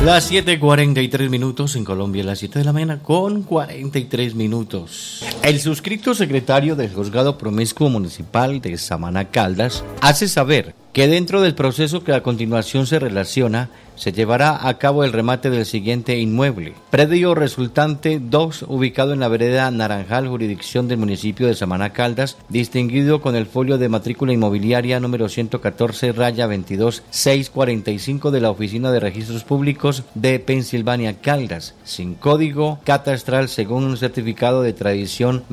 Las 7:43 en Colombia, las 7 de la mañana con 43 minutos. El suscrito secretario del Juzgado Promiscuo Municipal de Samaná Caldas hace saber que dentro del proceso que a continuación se relaciona, se llevará a cabo el remate del siguiente inmueble. Predio resultante 2, ubicado en la vereda Naranjal, jurisdicción del municipio de Samaná Caldas, distinguido con el folio de matrícula inmobiliaria número 114-22-645 de la Oficina de Registros Públicos de Pensilvania Caldas, sin código catastral según un certificado de tradición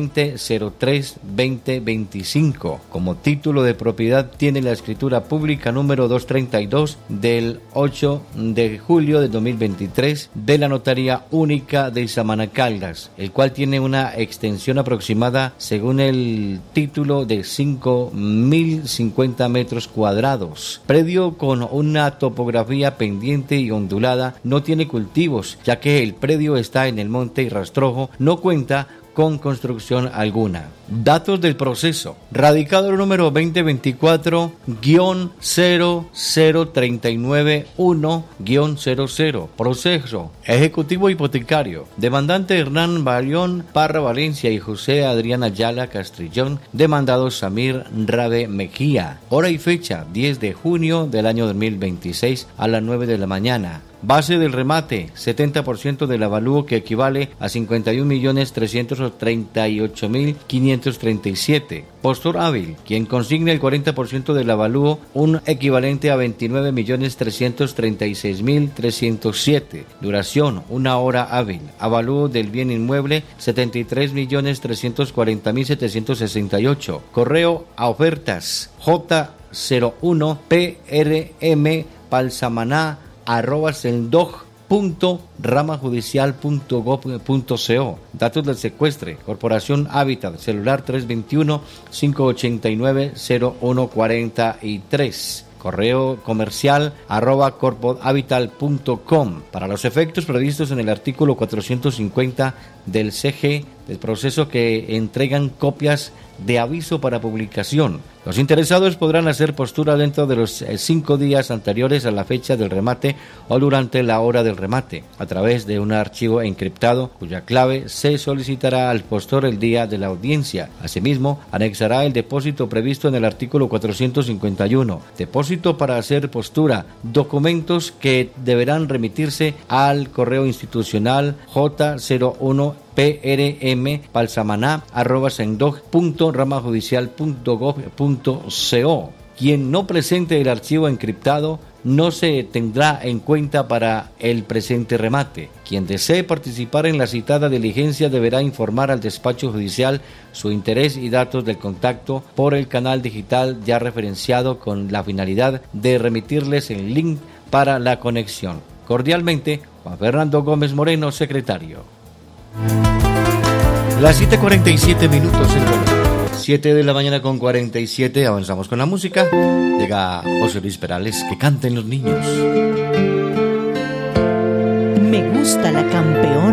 2003-2025. Como título de propiedad tiene la escritura pública número 232 del 8 de julio de 2023 de la Notaría Única de Samaná Caldas, el cual tiene una extensión aproximada según el título de 5.050 metros cuadrados. Predio con una topografía pendiente y ondulada, no tiene cultivos, ya que el predio está en el monte y rastrojo, no cuenta con construcción alguna. Datos del proceso. Radicador número 2024-00391-00. Proceso. Ejecutivo hipotecario. Demandante Hernán Bayón Parra Valencia y José Adrián Ayala Castrillón. Demandado Samir Rabe Mejía. Hora y fecha 10 de junio del año 2026 a las 9 de la mañana. Base del remate, 70% del avalúo, que equivale a 51.338.537. Postor hábil, quien consigne el 40% del avalúo, un equivalente a 29.336.307. Duración, 1 hora hábil. Avalúo del bien inmueble, 73.340.768. Correo a ofertas, J01 PRM Palsamaná @sendog.ramajudicial.gov.co. Datos del secuestre. Corporación Hábitat. Celular 321-589-0143. Correo comercial @corpohabital.com. Para los efectos previstos en el artículo 450 del CG del proceso, que entregan copias de aviso para publicación. Los interesados podrán hacer postura dentro de los 5 días anteriores a la fecha del remate o durante la hora del remate, a través de un archivo encriptado cuya clave se solicitará al postor el día de la audiencia. Asimismo, anexará el depósito previsto en el artículo 451. Depósito para hacer postura. Documentos que deberán remitirse al correo institucional J01 PRM Palsamaná @sendog.ramajudicial.gov.co. Quien no presente el archivo encriptado no se tendrá en cuenta para el presente remate. Quien desee participar en la citada diligencia deberá informar al despacho judicial su interés y datos del contacto por el canal digital ya referenciado, con la finalidad de remitirles el link para la conexión. Cordialmente, Juan Fernando Gómez Moreno, secretario. Las 7:47 en Colombia. 7 de la mañana con 47, avanzamos con la música. Llega José Luis Perales, que canten los niños. Me gusta la campeona.